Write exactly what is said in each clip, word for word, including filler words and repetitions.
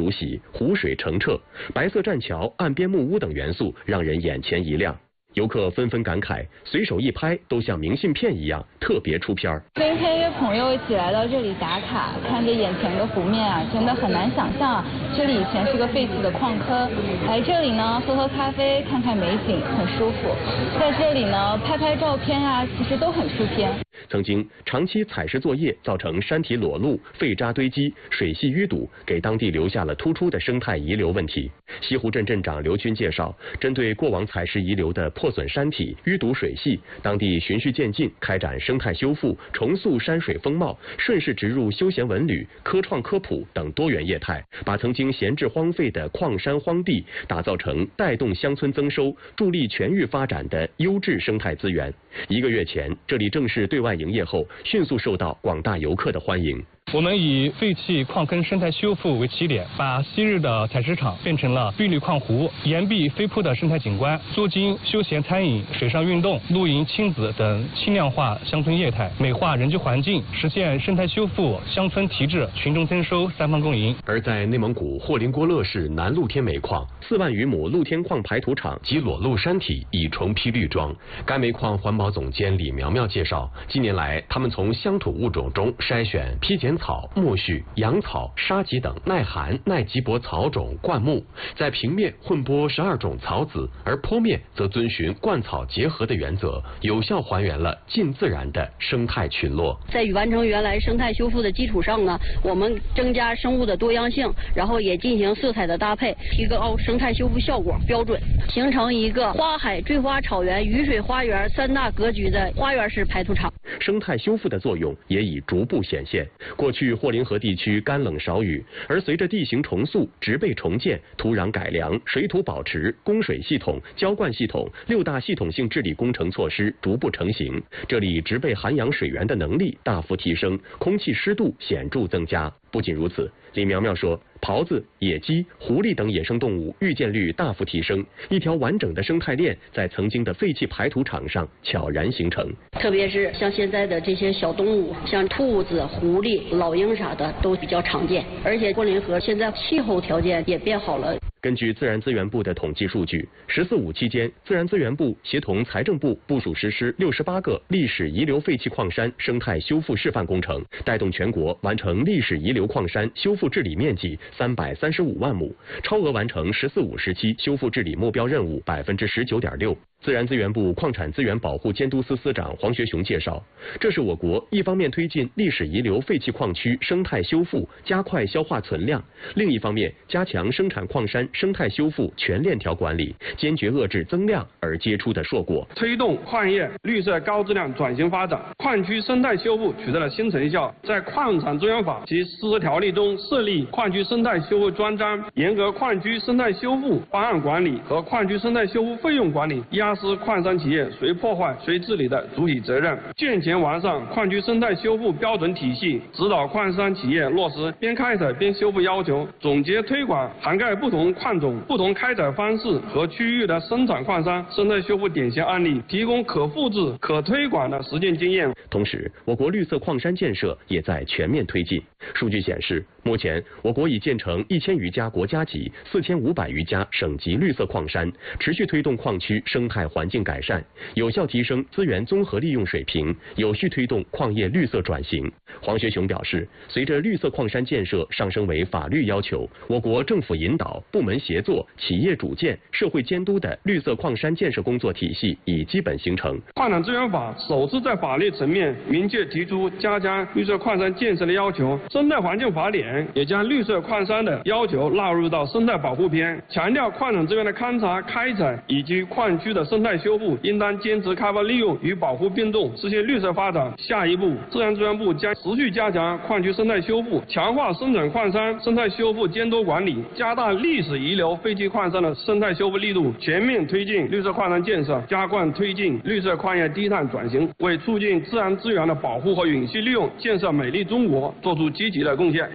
如洗，湖水澄澈，白色栈桥、岸边木屋等元素让人眼前一亮。游客纷纷感慨，随手一拍都像明信片一样，特别出片儿。 今天约朋友一起来到这里打卡，看着眼前的湖面啊，真的很难想象啊，这里以前是个废弃的矿坑。来这里呢，喝喝咖啡，看看美景，很舒服。在这里呢，拍拍照片啊，其实都很出片。 曾经长期采石作业造成山体裸露、废渣堆积、水系淤堵，给当地留下了突出的生态遗留问题。西湖镇镇长刘军介绍，针对过往采石遗留的破损山体、淤堵水系，当地循序渐进开展生态修复，重塑山水风貌，顺势植入休闲文旅、科创科普等多元业态，把曾经闲置荒废的矿山荒地打造成带动乡村增收、助力全域发展的优质生态资源。一个月前，这里正式对外营业后，迅速受到广大游客的欢迎。 我们以废弃矿坑生态修复为起点，把昔日的采石场变成了碧绿矿湖、岩壁飞瀑的生态景观，租金、休闲餐饮、水上运动、露营、亲子等轻量化乡村业态，美化人居环境，实现生态修复、乡村提质、群众增收三方共赢。 而在内蒙古霍林郭勒市南露天煤矿，四万余亩露天矿排土场及裸露山体已重披绿装。该煤矿环保总监李苗苗介绍，近年来他们从乡土物种中筛选披剪草、苜蓿、杨草、沙棘等耐寒、耐瘠薄草种灌木，在平面混播十二种草籽，而坡面则遵循灌草结合的原则，有效还原了近自然的生态群落。 在完成原来生态修复的基础上呢，我们增加生物的多样性，然后也进行色彩的搭配，提高生态修复效果标准，形成一个花海、坠花草原、雨水花园三大格局的花园式排土场。 生态修复的作用也已逐步显现。过去霍林河地区干冷少雨，而随着地形重塑、植被重建、土壤改良、水土保持、供水系统、浇灌系统六大系统性治理工程措施逐步成型，这里植被涵养水源的能力大幅提升，空气湿度显著增加。不仅如此，李苗苗说，狍子、野鸡、狐狸等野生动物遇见率大幅提升，一条完整的生态链在曾经的废弃排土场上悄然形成。 特别是像现在的这些小动物，像兔子、狐狸、老鹰啥的都比较常见，而且霍林河现在气候条件也变好了。 根据自然资源部的统计数据，十四五期间，自然资源部协同财政部部署实施六十八个历史遗留废弃矿山生态修复示范工程，带动全国完成历史遗留矿山修复治理面积三百三十五万亩，超额完成十四五时期修复治理目标任务百分之十九点六。自然资源部矿产资源保护监督司司长黄学雄介绍，这是我国一方面推进历史遗留废弃矿区生态修复，加快消化存量；另一方面加强生产矿山生态修复全链条管理，坚决遏制增量而结出的硕果。 推动矿业绿色高质量转型发展，矿区生态修复取得了新成效。在矿产资源法及实施条例中设立矿区生态修复专章，严格矿区生态修复方案管理和矿区生态修复费用管理，压实矿山企业谁破坏谁治理的主体责任，健全完善矿区生态修复标准体系，指导矿山企业落实边开采边修复要求，总结推广涵盖不同矿种、不同开采方式和区域的生产矿山生态修复典型案例，提供可复制、可推广的实践经验。 同时，我国绿色矿山建设也在全面推进。数据显示，目前我国已建成一千余家国家级、四千五百余家省级绿色矿山，持续推动矿区生态环境改善，有效提升资源综合利用水平，有序推动矿业绿色转型。黄学雄表示，随着绿色矿山建设上升为法律要求，我国政府引导、部门协作、企业主建、社会监督的绿色矿山建设工作体系已基本形成。 矿产资源法首次在法律层面明确提出加强绿色矿山建设的要求，生态环境法典也将绿色矿山的要求纳入到生态保护篇，强调矿产资源的勘察、开采以及矿区的生态修复应当坚持开发利用与保护并重，实现绿色发展。下一步，自然资源部将持续加强矿区生态修复，强化生产矿山生态修复监督管理，加大历史遗留废弃矿山的生态修复力度，全面推进绿色矿山建设，加快推进绿色矿业低碳转型，为促进自然资源的保护和永续利用、建设美丽中国做出积极的贡献。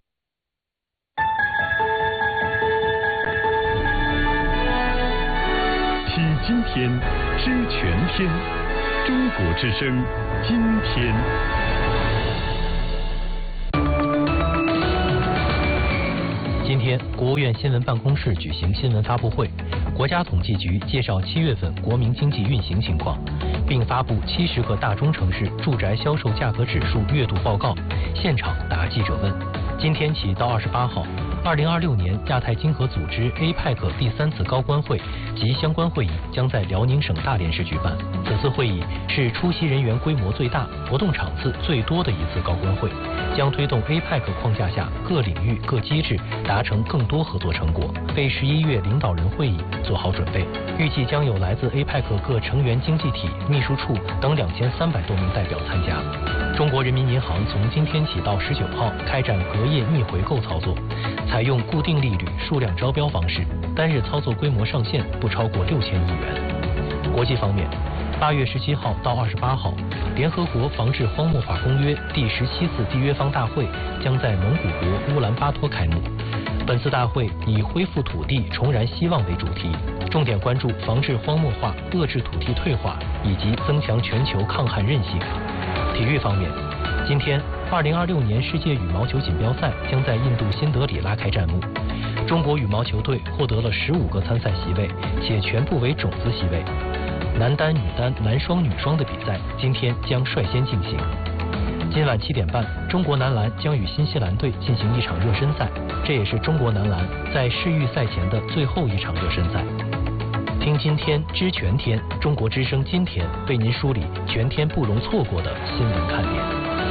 听今天，知全天，中国之声，今天。 今天天，国务院新闻办公室举行新闻发布会，国家统计局介绍七月份国民经济运行情况，并发布七十个大中城市住宅销售价格指数月度报告，现场答记者问。今天起到二十八号，二零二六年亚太经合组织 A P E C 第三次高官会及相关会议将在辽宁省大连市举办。此次会议是出席人员规模最大、活动场次最多的一次高官会，将推动 A P E C 框架下各领域各机制达成更多合作成果，为十一月领导人会议做好准备。预计将有来自 A P E C 各成员经济体、秘书处等两千三百多名代表参加。中国人民银行从今天起到十九号开展隔夜逆回购操作，采用固定利率数量招标方式，单日操作规模上限不超过六千亿元。国际方面，八月十七号到二十八号，联合国防治荒漠法公约第十七次缔约方大会将在蒙古国乌兰巴托开幕。本次大会以恢复土地、重燃希望为主题，重点关注防治荒漠化、遏制土地退化以及增强全球抗旱韧性。体育方面，今天二零二六年世界羽毛球锦标赛将在印度新德里拉开战幕。中国羽毛球队获得了十五个参赛席位，且全部为种子席位。男单、女单、男双、女双的比赛今天将率先进行。今晚七点半，中国男篮将与新西兰队进行一场热身赛，这也是中国男篮在世预赛前的最后一场热身赛。听今天知全天，中国之声今天为您梳理全天不容错过的新闻看点。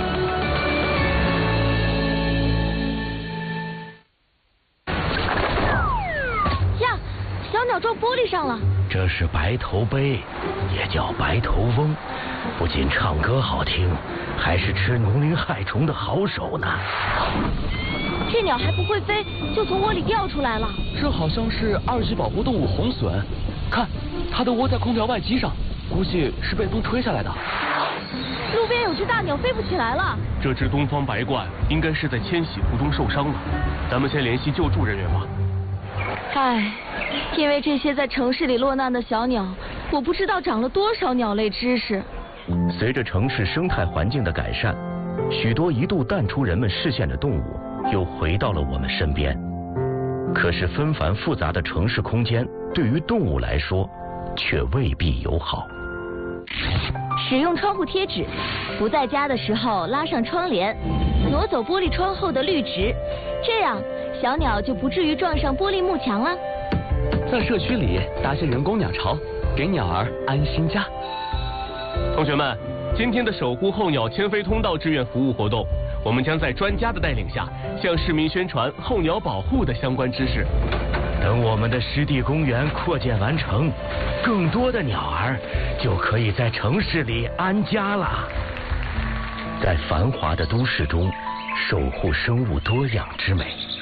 呀，小鸟撞玻璃上了。 这是白头鹎，也叫白头翁，不仅唱歌好听，还是吃农林害虫的好手呢。 这鸟还不会飞，就从窝里掉出来了。 这好像是二级保护动物红隼，看，它的窝在空调外机上，估计是被风吹下来的。 路边有只大鸟飞不起来了。 这只东方白鹳应该是在迁徙途中受伤了，咱们先联系救助人员吧。 唉，因为这些在城市里落难的小鸟，我不知道长了多少鸟类知识。 随着城市生态环境的改善，许多一度淡出人们视线的动物又回到了我们身边。可是纷繁复杂的城市空间对于动物来说却未必友好。 使用窗户贴纸，不在家的时候拉上窗帘，挪走玻璃窗后的绿植，这样小鸟就不至于撞上玻璃幕墙了。 在社区里搭些人工鸟巢，给鸟儿安心家。 同学们，今天的守护候鸟迁飞通道志愿服务活动，我们将在专家的带领下，向市民宣传候鸟保护的相关知识。 等我们的湿地公园扩建完成，更多的鸟儿就可以在城市里安家了。在繁华的都市中，守护生物多样之美。